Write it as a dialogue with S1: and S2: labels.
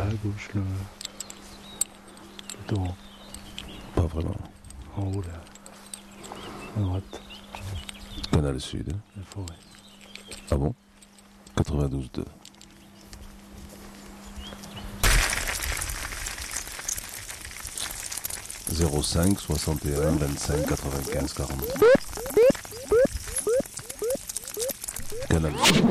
S1: à gauche le torrent.
S2: Pas vraiment.
S1: En haut là. À droite.
S2: Canal Sud.
S1: La forêt.
S2: Ah bon 92.2. « 05 61 25 95 40. Canal Sud.